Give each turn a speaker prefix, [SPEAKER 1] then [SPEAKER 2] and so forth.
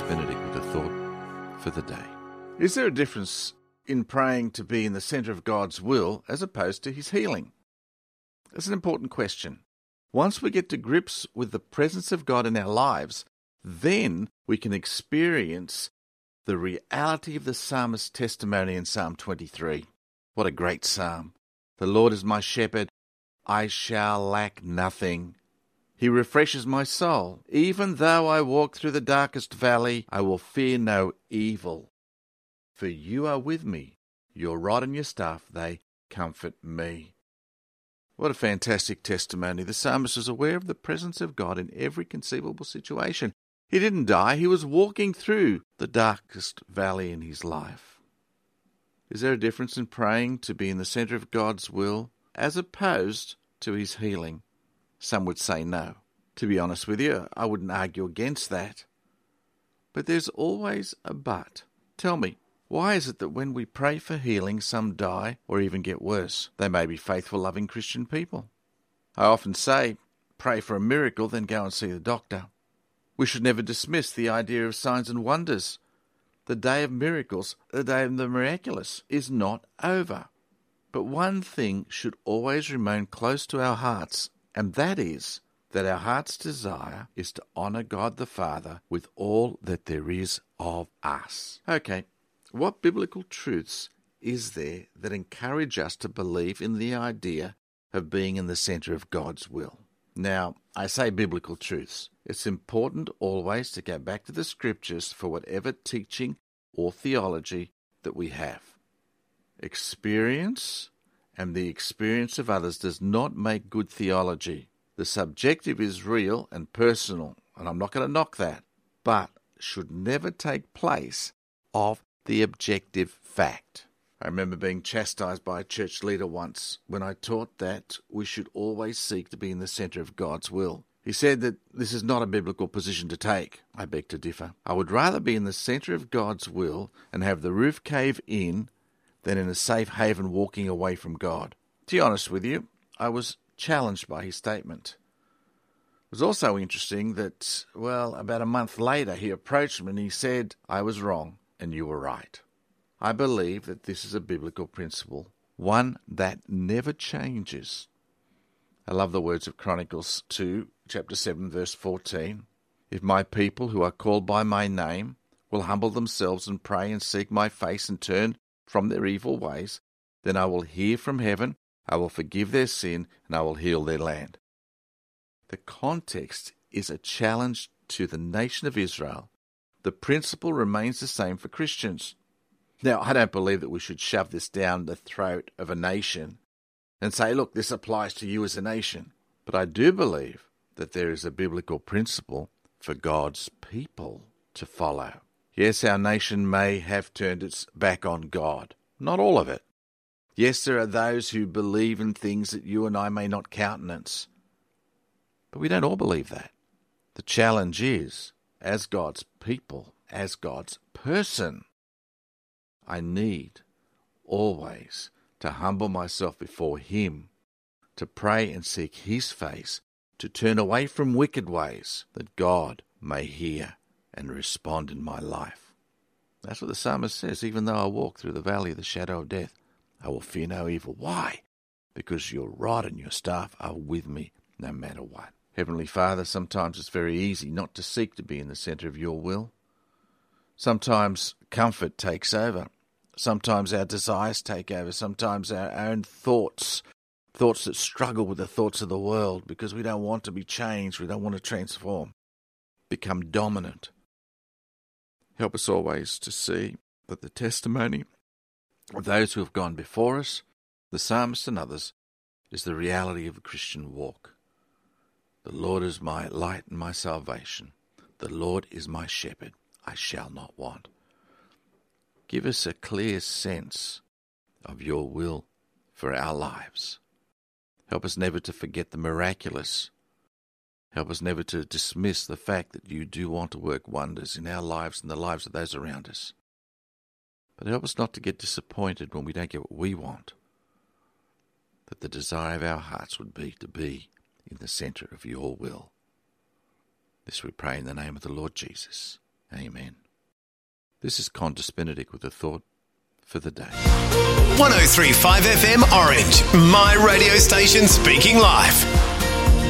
[SPEAKER 1] Chris Benedict with a thought for the day. Is there a difference in praying to be in the centre of God's will as opposed to his healing? That's an important question. Once we get to grips with the presence of God in our lives, then we can experience the reality of the psalmist's testimony in Psalm 23. What a great psalm. The Lord is my shepherd, I shall lack nothing. He refreshes my soul. Even though I walk through the darkest valley, I will fear no evil. For you are with me. Your rod and your staff, they comfort me. What a fantastic testimony. The psalmist was aware of the presence of God in every conceivable situation. He didn't die. He was walking through the darkest valley in his life. Is there a difference in praying to be in the centre of God's will as opposed to his healing? Some would say no. To be honest with you, I wouldn't argue against that. But there's always a but. Tell me, why is it that when we pray for healing, some die or even get worse? They may be faithful, loving Christian people. I often say, pray for a miracle, then go and see the doctor. We should never dismiss the idea of signs and wonders. The day of miracles, the day of the miraculous, is not over. But one thing should always remain close to our hearts, and that is that our heart's desire is to honour God the Father with all that there is of us. Okay, what biblical truths is there that encourage us to believe in the idea of being in the centre of God's will? Now, I say biblical truths. It's important always to go back to the Scriptures for whatever teaching or theology that we have. Experience and the experience of others does not make good theology. The subjective is real and personal, and I'm not going to knock that, but should never take place of the objective fact. I remember being chastised by a church leader once when I taught that we should always seek to be in the centre of God's will. He said that this is not a biblical position to take. I beg to differ. I would rather be in the centre of God's will and have the roof cave in than in a safe haven walking away from God. To be honest with you, I was challenged by his statement. It was also interesting that, about a month later he approached me and he said, I was wrong and you were right. I believe that this is a biblical principle, one that never changes. I love the words of Chronicles 2, chapter 7, verse 14. If my people who are called by my name will humble themselves and pray and seek my face and turn from their evil ways, then I will hear from heaven, I will forgive their sin, and I will heal their land. The context is a challenge to the nation of Israel. The principle remains the same for Christians. Now, I don't believe that we should shove this down the throat of a nation and say, look, this applies to you as a nation. But I do believe that there is a biblical principle for God's people to follow. Yes, our nation may have turned its back on God. Not all of it. Yes, there are those who believe in things that you and I may not countenance. But we don't all believe that. The challenge is, as God's people, as God's person, I need always to humble myself before Him, to pray and seek His face, to turn away from wicked ways, that God may hear and respond in my life. That's what the psalmist says, even though I walk through the valley of the shadow of death, I will fear no evil. Why? Because your rod and your staff are with me no matter what. Heavenly Father, sometimes it's very easy not to seek to be in the centre of your will. Sometimes comfort takes over. Sometimes our desires take over. Sometimes our own thoughts that struggle with the thoughts of the world because we don't want to be changed, we don't want to transform, become dominant. Help us always to see that the testimony of those who have gone before us, the psalmist and others, is the reality of a Christian walk. The Lord is my light and my salvation. The Lord is my shepherd. I shall not want. Give us a clear sense of your will for our lives. Help us never to forget the miraculous. Help us never to dismiss the fact that you do want to work wonders in our lives and the lives of those around us. But help us not to get disappointed when we don't get what we want. That the desire of our hearts would be to be in the centre of your will. This we pray in the name of the Lord Jesus. Amen. This is Qantas Benedict with a thought for the day.
[SPEAKER 2] 103.5 FM Orange, my radio station speaking life.